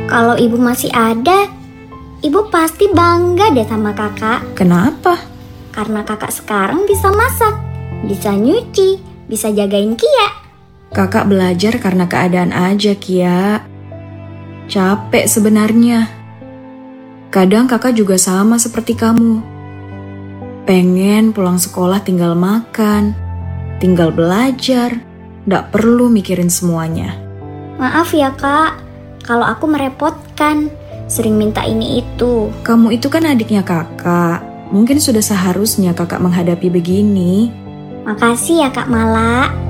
Kalau ibu masih ada, ibu pasti bangga deh sama kakak. Kenapa? Karena kakak sekarang bisa masak, bisa nyuci, bisa jagain Kia. Kakak belajar karena keadaan aja, Kia. Capek sebenarnya. Kadang kakak juga sama seperti kamu. Pengen pulang sekolah tinggal makan, tinggal belajar, nggak perlu mikirin semuanya. Maaf ya kak, kalau aku merepotkan, sering minta ini itu. Kamu itu kan adiknya kakak. Mungkin sudah seharusnya kakak menghadapi begini. Makasih ya Kak Mala.